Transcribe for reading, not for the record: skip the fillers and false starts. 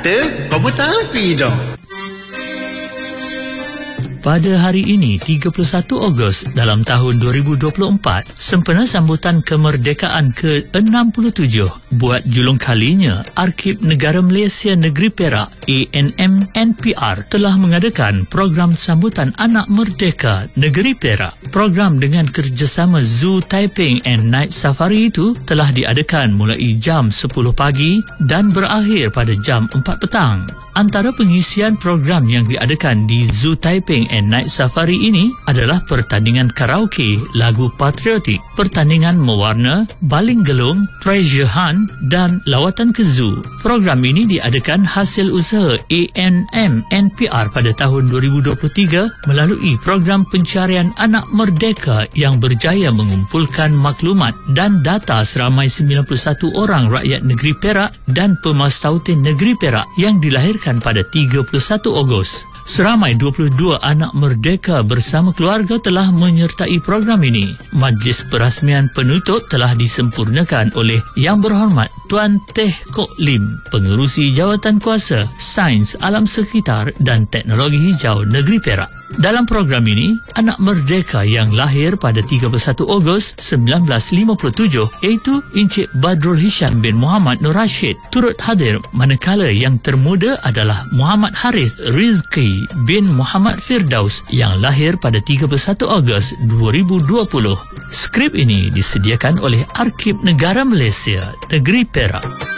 kata, kau bertapi dah. Pada hari ini, 31 Ogos dalam tahun 2024, sempena sambutan kemerdekaan ke-67, buat julung kalinya, Arkib Negara Malaysia Negeri Perak ANM NPR telah mengadakan program sambutan Anak Merdeka Negeri Perak. Program dengan kerjasama Zoo Taiping and Night Safari itu telah diadakan mulai jam 10 pagi dan berakhir pada jam 4 petang. Antara pengisian program yang diadakan di Zoo Taiping and Night Safari ini adalah pertandingan karaoke, lagu patriotik, pertandingan mewarna, baling gelung, treasure hunt dan lawatan ke zoo. Program ini diadakan hasil usaha ANM NPR pada tahun 2023 melalui program pencarian anak merdeka yang berjaya mengumpulkan maklumat dan data seramai 91 orang rakyat negeri Perak dan pemastautin negeri Perak yang dilahirkan pada 31 Ogos. Seramai 22 anak merdeka bersama keluarga telah menyertai program ini. Majlis perasmian penutup telah disempurnakan oleh Yang Berhormat Tuan Teh Kok Lim, Pengerusi Jawatan Kuasa Sains Alam Sekitar dan Teknologi Hijau Negeri Perak. Dalam program ini, anak merdeka yang lahir pada 31 Ogos 1957 iaitu Encik Badrul Hisham bin Muhammad Nur Rashid turut hadir, manakala yang termuda adalah Muhammad Harith Rizki bin Muhammad Firdaus yang lahir pada 31 Ogos 2020. Skrip ini disediakan oleh Arkib Negara Malaysia Negeri Perak.